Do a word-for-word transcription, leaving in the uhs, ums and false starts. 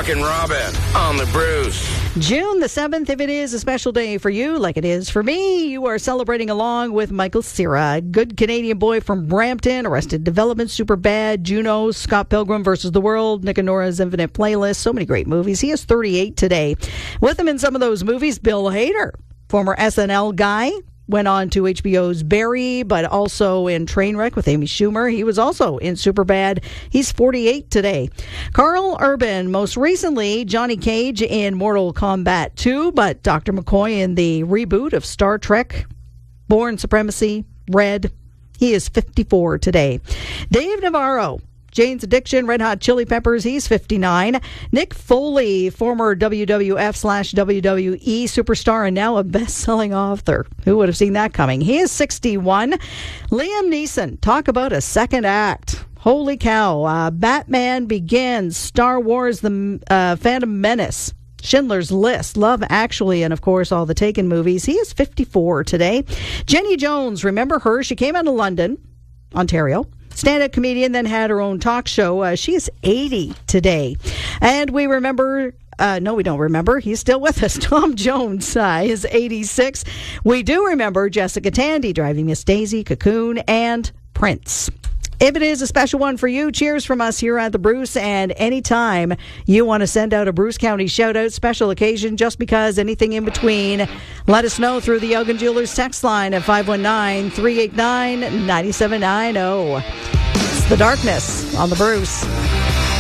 Rockin' Robin on the Bruce. June the seventh, if it is a special day for you, like it is for me, you are celebrating along with Michael Cera, a good Canadian boy from Brampton, Arrested Development, Superbad, Juno, Scott Pilgrim versus the World, Nick and Nora's Infinite Playlist, so many great movies. He is thirty-eight today. With him in some of those movies, Bill Hader, former S N L guy, went on to H B O's Barry, but also in Trainwreck with Amy Schumer. He was also in Superbad. He's forty-eight today. Carl Urban, most recently Johnny Cage in Mortal Kombat two, but Doctor McCoy in the reboot of Star Trek, Bourne Supremacy, Red. He is fifty-four today. Dave Navarro, Jane's Addiction, Red Hot Chili Peppers, he's fifty-nine. Nick Foley, former W W F slash W W E superstar and now a best-selling author. Who would have seen that coming? He is sixty-one. Liam Neeson, talk about a second act. Holy cow. Uh, Batman Begins, Star Wars, The uh, Phantom Menace, Schindler's List, Love Actually, and of course all the Taken movies. He is fifty-four today. Jenny Jones, remember her? She came out of London, Ontario. Stand-up comedian, then had her own talk show. Uh, she is eighty today. And we remember, uh, no, we don't remember. He's still with us. Tom Jones uh, is eighty-six. We do remember Jessica Tandy, Driving Miss Daisy, Cocoon, and Prince. If it is a special one for you, cheers from us here at the Bruce. And anytime you want to send out a Bruce County shout-out, special occasion, just because, anything in between, let us know through the Elgin Jewelers text line at five one nine, three eight nine, nine seven nine zero. It's The Darkness on the Bruce.